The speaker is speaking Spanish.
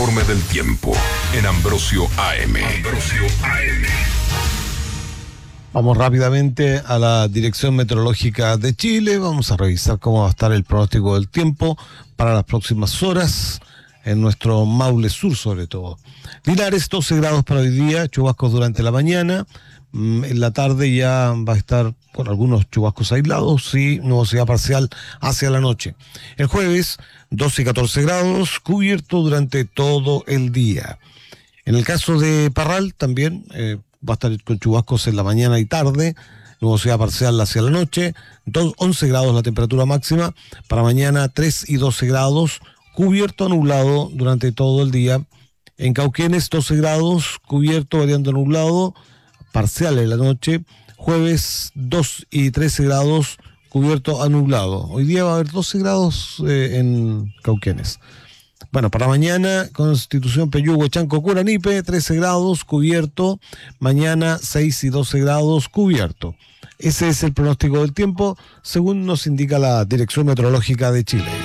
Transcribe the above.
informe del tiempo en Ambrosio AM. Ambrosio AM. Vamos rápidamente a la Dirección Meteorológica de Chile. Vamos a revisar cómo va a estar el pronóstico del tiempo para las próximas horas en nuestro Maule Sur, sobre todo. Linares, 12 grados para hoy día, chubascos durante la mañana. En la tarde ya va a estar con algunos chubascos aislados y nubosidad parcial hacia la noche. El jueves, 12 y 14 grados, cubierto durante todo el día. En el caso de Parral, también va a estar con chubascos en la mañana y tarde, nubosidad parcial hacia la noche, 11 grados la temperatura máxima, para mañana 3 y 12 grados, cubierto a nublado durante todo el día. En Cauquenes, 12 grados, cubierto variando a nublado, parcial en la noche. Jueves, 2 y 13 grados, cubierto a nublado. Hoy día va a haber 12 grados en Cauquenes. Bueno, para mañana, Constitución, Peyúgue, Chanco, Curanipe, 13 grados, cubierto. Mañana, 6 y 12 grados, cubierto. Ese es el pronóstico del tiempo, según nos indica la Dirección Meteorológica de Chile.